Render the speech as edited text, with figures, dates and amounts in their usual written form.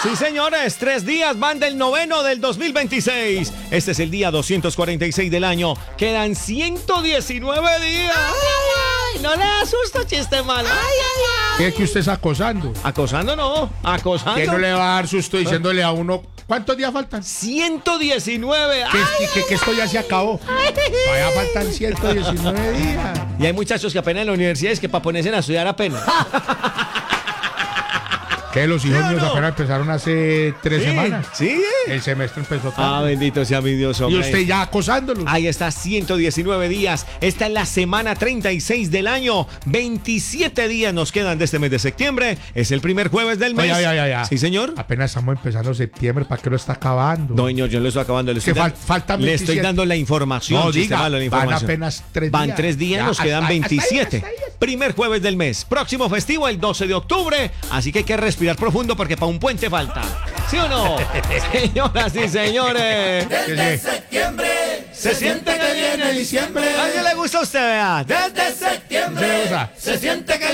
Sí, señores, 3 días van del 9º del 2026. Este es el día 246 del año. Quedan 119 días. Ay, no le asusta, chiste malo. ¿Qué es que usted está acosando? Acosando no, acosando. ¿Qué no le va a dar susto diciéndole a uno cuántos días faltan? 119. Que esto ya se acabó. Todavía faltan 119 días. Y hay muchachos que apenas en la universidad es que para ponerse a estudiar apenas. Que los hijos ¿Sí o míos no? apenas empezaron hace 3 semanas. Sí. El semestre empezó Ah, tarde. bendito sea mi Dios, Y hombre. usted ya acosándolos. Ahí está, 119 días. Esta es la semana 36 del año. 27 días nos quedan de este mes de septiembre. Es el primer jueves del mes. Ya. Sí, señor. Apenas estamos empezando septiembre. ¿Para qué lo está acabando? No, señor, yo le estoy acabando. Le estoy, faltan le 27. estoy dando la información. No, chiste diga, malo, la van información. apenas 3 días. Van 3 días, Ya, nos quedan hasta ahí, 27. hasta ahí. Primer jueves del mes. Próximo festivo el 12 de octubre. Así que hay que respirar profundo porque para un puente falta. ¿Sí o no? Señoras y señores. Desde septiembre se siente que viene diciembre. ¿A quién le gusta a usted, vea? Desde septiembre ¿Se le gusta? se siente que